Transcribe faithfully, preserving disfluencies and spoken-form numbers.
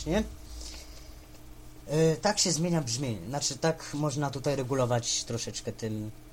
właśnie. Yy, tak się zmienia brzmienie, znaczy tak można tutaj regulować troszeczkę tym